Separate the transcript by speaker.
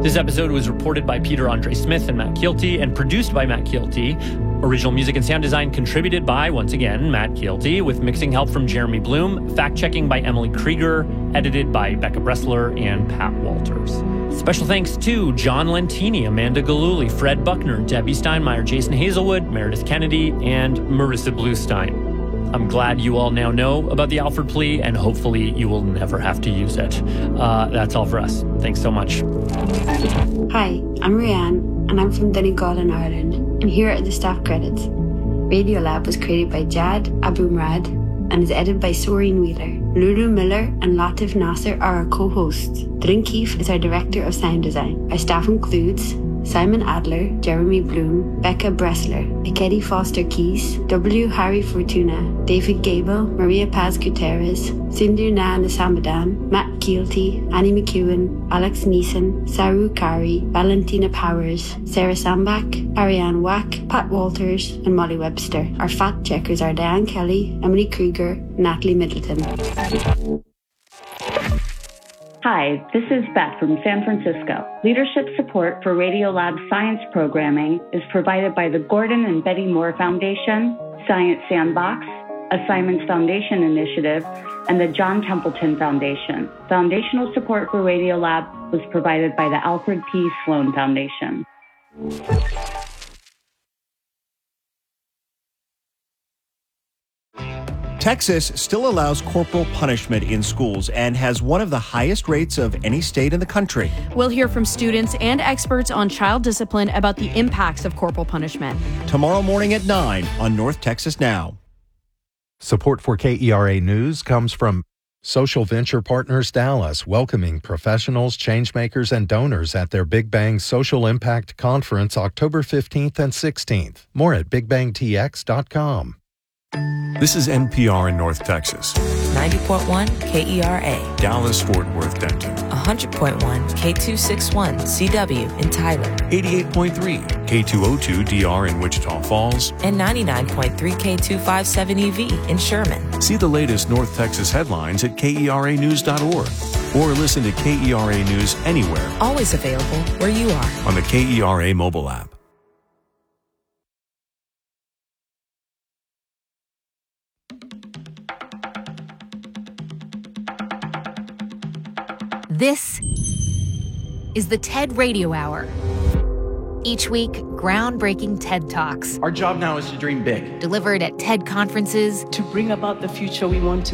Speaker 1: This episode was reported by Peter Andre Smith and Matt Kielty and produced by Matt Kielty. Original music and sound design contributed by, once again, Matt Kielty, with mixing help from Jeremy Bloom, fact-checking by Emily Krieger, edited by Becca Bressler and Pat Walters. Special thanks to John Lentini, Amanda Galuli, Fred Buckner, Debbie Steinmeier, Jason Hazelwood, Meredith Kennedy, and Marissa Bluestein. I'm glad you all now know about the Alford plea, and hopefully you will never have to use it. That's all for us. Thanks so much.
Speaker 2: Hi, I'm Rianne, and I'm from Donegal in Ireland, and here are the staff credits. Radiolab was created by Jad Abumrad and is edited by Soreen Wheeler. Lulu Miller and Latif Nasser are our co-hosts. Drin Keefe is our director of sound design. Our staff includes Simon Adler, Jeremy Bloom, Becca Bressler, Ikedi Foster Keys, W. Harry Fortuna, David Gable, Maria Paz Gutierrez, Sindhu Na Nasamadan, Matt Kielty, Annie McEwen, Alex Neeson, Saru Kari, Valentina Powers, Sarah Sambach, Ariane Wack, Pat Walters, and Molly Webster. Our fact checkers are Diane Kelly, Emily Krieger, and Natalie Middleton.
Speaker 3: Hi, this is Beth from San Francisco. Leadership support for Radiolab science programming is provided by the Gordon and Betty Moore Foundation, Science Sandbox, a Simons Foundation initiative, and the John Templeton Foundation. Foundational support for Radiolab was provided by the Alfred P. Sloan Foundation.
Speaker 4: Texas still allows corporal punishment in schools and has one of the highest rates of any state in the country.
Speaker 5: We'll hear from students and experts on child discipline about the impacts of corporal punishment.
Speaker 4: Tomorrow morning at 9 on North Texas Now.
Speaker 6: Support for KERA News comes from Social Venture Partners Dallas, welcoming professionals, changemakers, and donors at their Big Bang Social Impact Conference October 15th and 16th. More at bigbangtx.com.
Speaker 7: This is NPR in North Texas.
Speaker 8: 90.1 KERA.
Speaker 7: Dallas-Fort Worth Denton.
Speaker 8: 100.1 K261 CW in Tyler.
Speaker 7: 88.3 K202DR in Wichita Falls.
Speaker 8: And 99.3 K257EV in Sherman.
Speaker 7: See the latest North Texas headlines at KERAnews.org or listen to KERA News anywhere.
Speaker 8: Always available where you are.
Speaker 7: On the KERA mobile app.
Speaker 9: This is the TED Radio Hour. Each week, groundbreaking TED Talks.
Speaker 10: Our job now is to dream big.
Speaker 9: Delivered at TED conferences.
Speaker 11: To bring about the future we want to